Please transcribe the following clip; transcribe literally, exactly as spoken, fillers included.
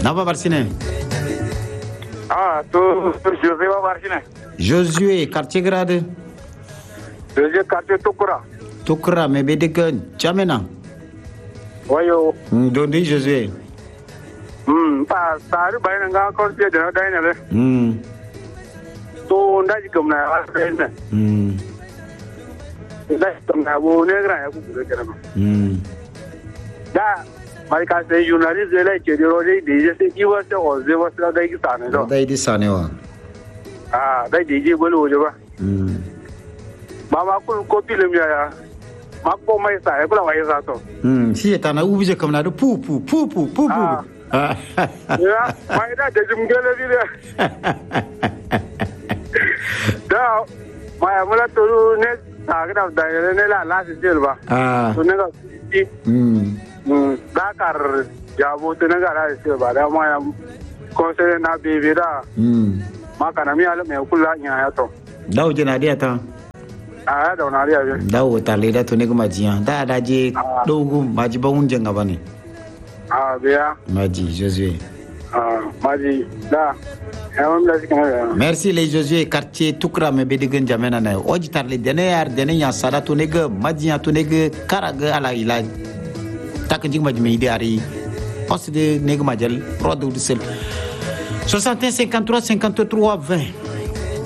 Nava Barsine. Ah, to Josué wa Barsine. Josué, quartier grade. Josué quartier Tukura. Tukura, me bedekan, chamena. Wayo. Dondi Josué. Hmm, pa saru bayan nga quartier da dai ne. Hmm. To ndaji kam na wa. Hmm. Ndaji kam na bo ne gra ya ku da kana. Hmm. Da mai ka sai journalist da lai ke da rode da je sai kiwa sai o zai wasu da ki sane do. Dai di sane wa. Ah, dai je bolo waje ba. Hmm. Ba ma kun ko film ya ya. Ma ko mai sa ya kula wai sa to. Hmm, shi ta na ubije kam na da pu pu pu pu pu pu. Ya, mai da da jumgele bi da. Da mai mula to ne ta ga da ne la la si ba. Ah. To ne ga ti. Hmm. Mm, da kar ya bo to ne ga la si ba da ma ya ko se na bi bi da. Hmm. Ma kana mi ala me kula nya ya to. Dawo jina dia ta. Ah, da na dia bi. Dawo ta le da to ne kuma jiya. Da da je dogo maji ba unje ngaba ne. Ah, biya. Maji Josué. Ah, maji da. Merci les Josué quartier Tukra me bedigen jamena na oji tarle dene yar dene ya sada to nega majiya to nega karaga ala ila tak jing majme ide ari os de nega majal produit sel soixante et un cinquante-trois cinquante-trois vingt